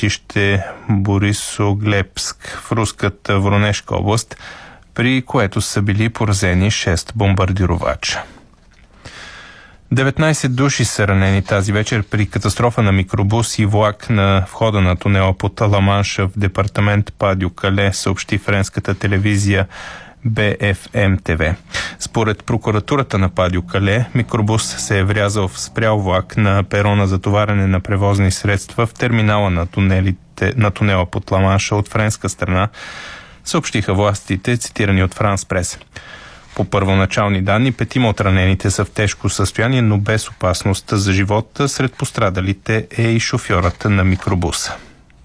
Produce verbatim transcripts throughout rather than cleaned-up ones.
летище Борисоглебск в руската Воронежка област, при което са били поразени шест бомбардировача. деветнайсет души са ранени тази вечер при катастрофа на микробус и влак на входа на тунела под Ла-Манша в департамент Падю-Кале, съобщи френската телевизия Б Ф М Т В. Според прокуратурата на Падю-Кале, микробус се е врязал в спрял влак на перона за товарене на превозни средства в терминала на, тунелите, на тунела под Ла-Манша от френска страна, съобщиха властите, цитирани от Франс Прес. По първоначални данни, петима от ранените са в тежко състояние, но без опасност за живота. Сред пострадалите е и шофьорът на микробуса.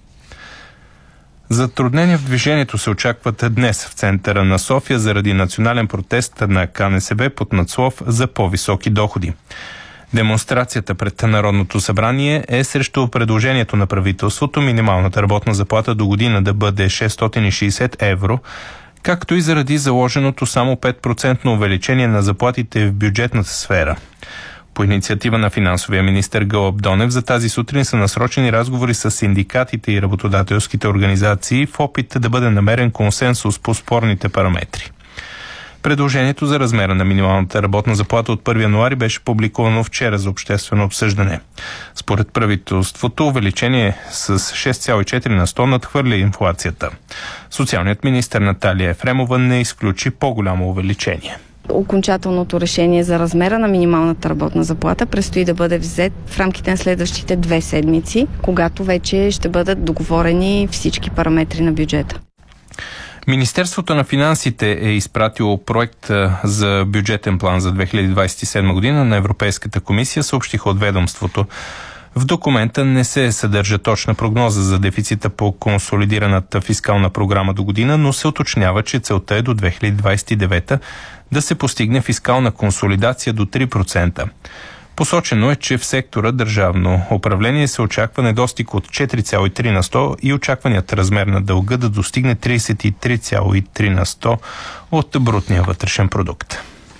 Затруднения в движението се очакват днес в центъра на София заради национален протест на К Н С Б под надслов за по-високи доходи. Демонстрацията пред Народното събрание е срещу предложението на правителството минималната работна заплата до година да бъде шестстотин и шейсет евро, както и заради заложеното само пет процента увеличение на заплатите в бюджетната сфера. По инициатива на финансовия министър Гълъб Донев за тази сутрин са насрочени разговори с синдикатите и работодателските организации в опит да бъде намерен консенсус по спорните параметри. Предложението за размера на минималната работна заплата от първи януари беше публикувано вчера за обществено обсъждане. Според правителството, увеличение с шест цяло и четири на сто надхвърля инфлацията. Социалният министър Наталия Ефремова не изключи по-голямо увеличение. Окончателното решение за размера на минималната работна заплата предстои да бъде взет в рамките на следващите две седмици, когато вече ще бъдат договорени всички параметри на бюджета. Министерството на финансите е изпратило проект за бюджетен план за две хиляди двадесет и седма година на Европейската комисия, съобщиха от ведомството. В документа не се съдържа точна прогноза за дефицита по консолидираната фискална програма до година, но се уточнява, че целта е до две хиляди двадесет и девета да се постигне фискална консолидация до три процента. Посочено е, че в сектора държавно управление се очаква недостиг от четири цяло и три на сто и очакваният размер на дълга да достигне тридесет и три цяло и три на сто от брутния вътрешен продукт.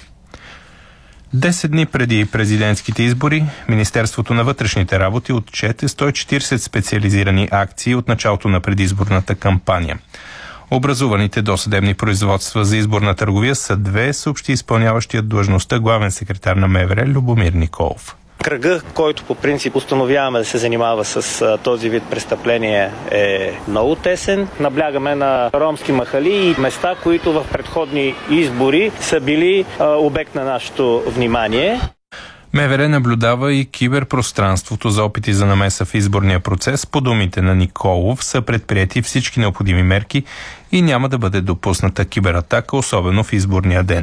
Десет дни преди президентските избори, Министерството на вътрешните работи отчете сто и четиридесет специализирани акции от началото на предизборната кампания. Образуваните досъдебни производства за изборна търговия са две, съобщи изпълняващият длъжността главен секретар на М В Р Любомир Николов. Кръга, който по принцип установяваме да се занимава с а, този вид престъпление, е много тесен. Наблягаме на ромски махали и места, които в предходни избори са били а, обект на нашето внимание. М В Р наблюдава и киберпространството за опити за намеса в изборния процес. По думите на Николов са предприети всички необходими мерки и няма да бъде допусната кибератака, особено в изборния ден.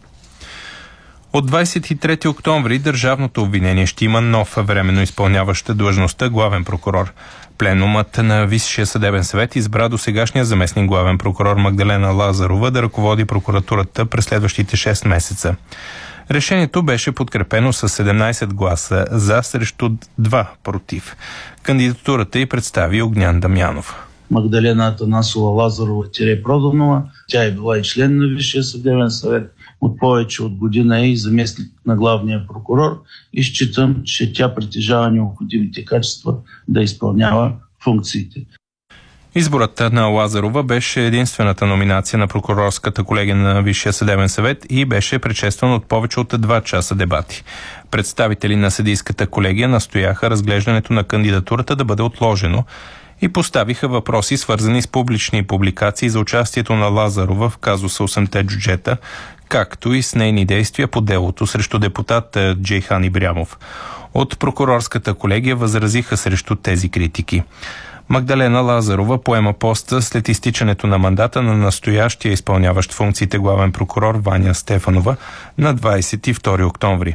От двадесет и трети октомври държавното обвинение ще има нов временно изпълняваща длъжността главен прокурор. Пленумът на Висшия съдебен съвет избра досегашния заместник главен прокурор Магдалена Лазарова да ръководи прокуратурата през следващите шест месеца. Решението беше подкрепено с седемнадесет гласа за срещу два против. Кандидатурата й представи Огнян Дамянов. Магдалена Атанасова Лазарова-Продонова. Тя е била и член на Висшия съдебен съвет. От повече от година е и заместник на главния прокурор и считам, че тя притежава необходимите качества да изпълнява функциите. Изборът на Лазарова беше единствената номинация на прокурорската колегия на Висшия съдебен съвет и беше предшестван от повече от два часа дебати. Представители на съдийската колегия настояха разглеждането на кандидатурата да бъде отложено и поставиха въпроси, свързани с публични публикации за участието на Лазарова в казуса осемте джуджета, както и с нейни действия по делото срещу депутат Джейхан Ибрямов. От прокурорската колегия възразиха срещу тези критики. Магдалена Лазарова поема поста след изтичането на мандата на настоящия изпълняващ функциите главен прокурор Ваня Стефанова на двадесет и втори октомври.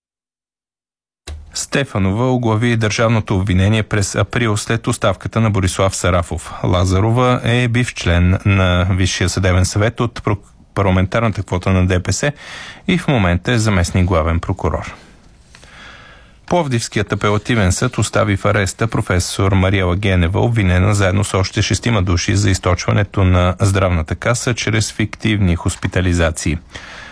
Стефанова оглави държавното обвинение през април след оставката на Борислав Сарафов. Лазарова е бив член на Висшия съдебен съвет от парламентарната квота на Д П С и в момента е заместник главен прокурор. Пловдивският апелативен съд остави в ареста професор Мариела Генева, обвинена заедно с още шестима души за източването на здравната каса чрез фиктивни хоспитализации.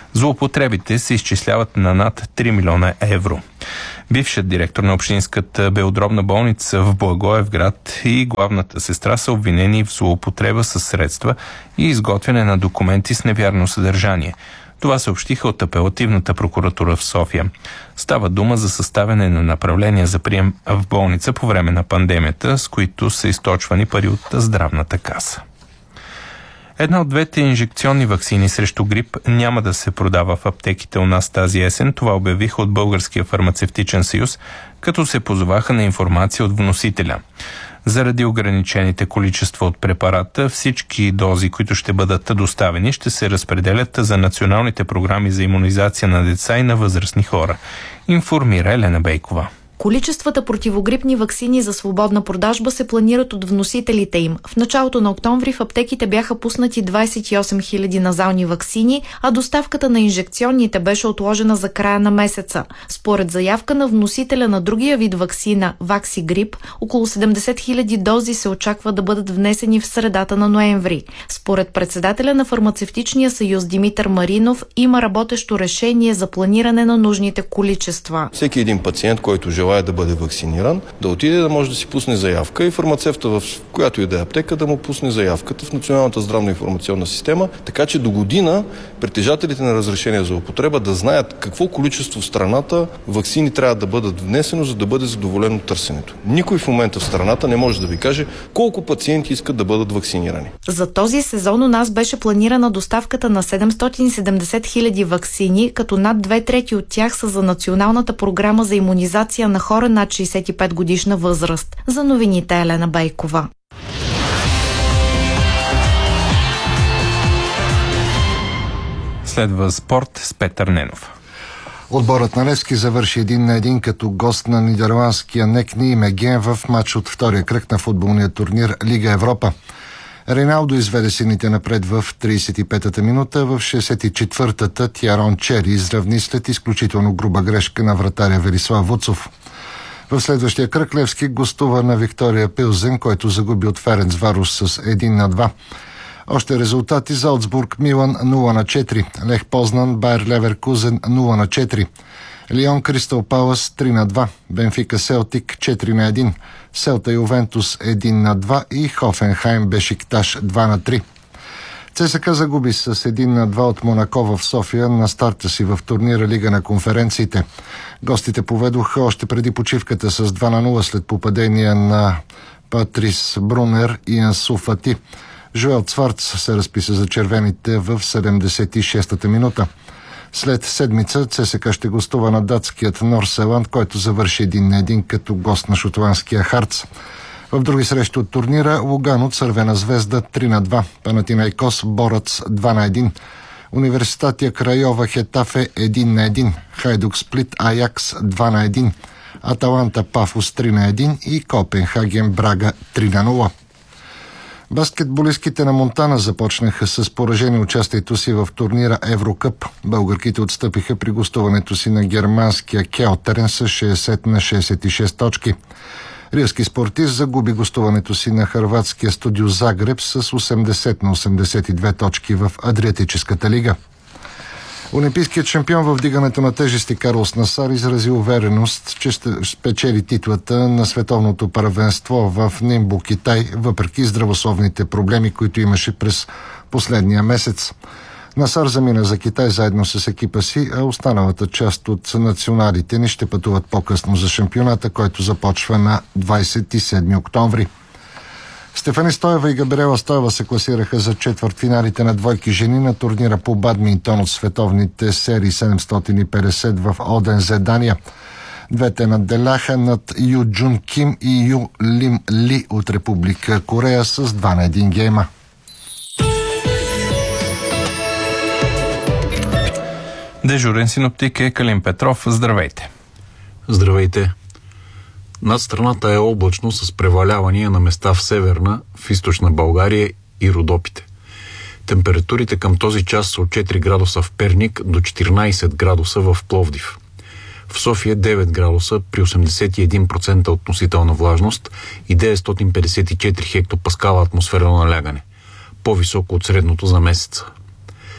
Злоупотребите се изчисляват на над три милиона евро. Бившият директор на Общинската белодробна болница в Благоевград и главната сестра са обвинени в злоупотреба със средства и изготвяне на документи с невярно съдържание. Това съобщиха от Апелативната прокуратура в София. Става дума за съставяне на направления за прием в болница по време на пандемията, с които са източвани пари от здравната каса. Една от двете инжекционни ваксини срещу грип няма да се продава в аптеките у нас тази есен. Това обявиха от Българския фармацевтичен съюз, като се позоваха на информация от вносителя. Заради ограничените количества от препарата, всички дози, които ще бъдат доставени, ще се разпределят за националните програми за имунизация на деца и на възрастни хора, информира Елена Бейкова. Количествата противогрипни ваксини за свободна продажба се планират от вносителите им. В началото на октомври в аптеките бяха пуснати двадесет и осем хиляди назални ваксини, а доставката на инжекционните беше отложена за края на месеца. Според заявка на вносителя на другия вид ваксина Ваксигрип, около седемдесет хиляди дози се очаква да бъдат внесени в средата на ноември. Според председателя на Фармацевтичния съюз Димитър Маринов има работещо решение за планиране на нужните количества. Всеки един пациент, който желая да бъде вакциниран, да отиде да може да си пусне заявка и фармацевта в която и да е аптека да му пусне заявката в Националната здравно-информационна система, така че до година притежателите на разрешение за употреба да знаят какво количество в страната ваксини трябва да бъдат внесено, за да бъде задоволено търсенето. Никой в момента в страната не може да ви каже колко пациенти искат да бъдат вакцинирани. За този сезон у нас беше планирана доставката на седемстотин и седемдесет хиляди ваксини, като над две трети от тях са за Националната програма за имунизация на хора над шейсет и пет годишна възраст. За новините Елена Бейкова. Следва спорт с Петър Ненов. Отборът на Левски завърши един на един като гост на нидерландския Некни и Меген в матч от втория кръг на футболния турнир Лига Европа. Рейналдо изведе сините напред в тридесет и петата минута, в шейсет и четвъртата Тиарон Чери изравни след изключително груба грешка на вратаря Велислав Вуцов. В следващия кръг Левски гостува на Виктория Пилзен, който загуби от Ференцварош с един на два. Още резултати: Залцбург Милан нула на четири, Лех Познан Байер Леверкузен нула на четири, Лион Кристал Палас три на два, Бенфика Селтик четири на един, Селта Ювентус един на два и Хофенхайм Бешикташ два на три. ЦСКА загуби с един на два от Монако в София на старта си в турнира Лига на конференциите. Гостите поведоха още преди почивката с два на нула след попадения на Патрис Брунер и Ансу Фати. Жоел Цварц се разписа за червените в седемдесет и шестата минута. След седмица ЦСКА ще гостува на датският Норселанд, който завърши един на един като гост на шотландския Харц. В други срещи от турнира Лугано Цървена звезда три на два, Панатинайкос Борац два на един, Университатия Крайова Хетафе един на един, Хайдук Сплит Аякс два на един, Аталанта Пафос три на един и Копенхаген Брага три на нула. Баскетболистките на Монтана започнаха с поражение участието си в турнира Еврокъп. Българките отстъпиха при гостуването си на германския Келтерен с шейсет на шейсет и шест точки. Ривски спортист загуби гостуването си на хърватския Студио Загреб с осемдесет на осемдесет и две точки в Адриатическата лига. Олимпийският шампион в вдигането на тежести Карлос Насар изрази увереност, че ще спечели титлата на световното първенство в Нимбо, Китай, въпреки здравословните проблеми, които имаше през последния месец. Насар замина за Китай заедно с екипа си, а останалата част от националите ни ще пътуват по-късно за шампионата, който започва на двадесет и седми октомври. Стефани Стоева и Габриела Стоева се класираха за четвъртфиналите на двойки жени на турнира по бадминтон от световните серии седемстотин и петдесет в Одензе, Дания. Двете надделяха над Ю Джун Ким и Ю Лим Ли от Република Корея с два на един гейма. Дежурен синоптик е Калин Петров. Здравейте! Здравейте! Над страната е облачно с превалявания на места в северна, в източна България и Родопите. Температурите към този час са от четири градуса в Перник до четиринадесет градуса в Пловдив. В София девет градуса при осемдесет и един процента относителна влажност и деветстотин петдесет и четири хектопаскала атмосферно налягане. По-високо от средното за месеца.